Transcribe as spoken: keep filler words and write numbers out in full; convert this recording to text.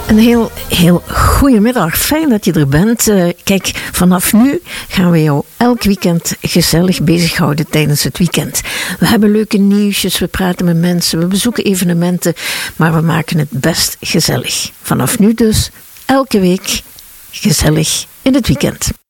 Een heel, heel goedemiddag. Fijn dat je er bent. Uh, kijk, vanaf nu gaan we jou elk weekend gezellig bezighouden tijdens het weekend. We hebben leuke nieuwsjes, we praten met mensen, we bezoeken evenementen, maar we maken het best gezellig. Vanaf nu dus, elke week gezellig in het weekend.